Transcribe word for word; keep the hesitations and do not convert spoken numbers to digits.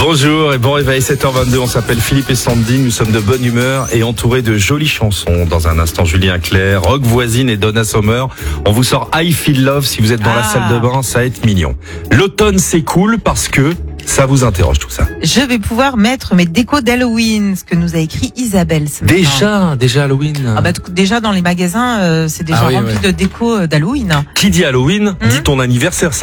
Bonjour et bon réveil, sept heures vingt-deux, on s'appelle Philippe et Sandy, nous sommes de bonne humeur et entourés de jolies chansons. Dans un instant, Julien Clerc, Rock Voisine et Donna Summer. On vous sort I Feel Love, si vous êtes dans ah. la salle de bain, ça va être mignon. L'automne c'est cool parce que ça vous interroge tout ça. Je vais pouvoir mettre mes décos d'Halloween, ce que nous a écrit Isabelle ce matin. Déjà, déjà Halloween. Ah bah, déjà dans les magasins, euh, c'est déjà ah oui, rempli ouais. de décos d'Halloween. Qui dit Halloween, mmh. dit ton anniversaire.